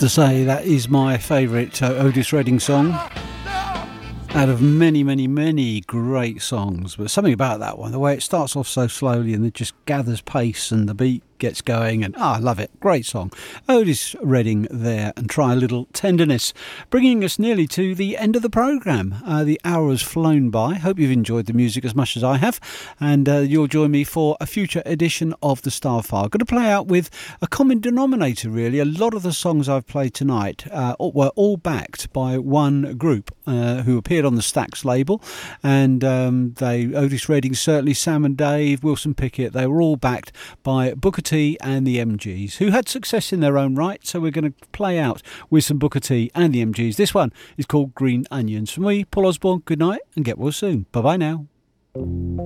to say that is my favourite Otis Redding song out of many, many, many great songs. But something about that one, the way it starts off so slowly and it just gathers pace and the beat gets going, and I love it. Great song. Otis Redding there, and Try a Little Tenderness, bringing us nearly to the end of the programme. The hour has flown by. Hope you've enjoyed the music as much as I have, and you'll join me for a future edition of the Starfire. Going to play out with a common denominator, really. A lot of the songs I've played tonight were all backed by one group who appeared on the Stax label, and Otis Redding, certainly Sam and Dave, Wilson Pickett, they were all backed by Booker T and the MGs, who had success in their own right. So we're going to play out with some Booker T and the MGs. This one is called Green Onions. From me, Paul Osborne, good night and get well soon. Bye bye now.